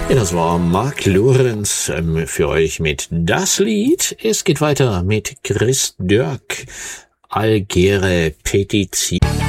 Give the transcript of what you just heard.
Ja, das war Mark Lorenz für euch mit Das Lied. Es geht weiter mit Chris Dörk, Algere Petition.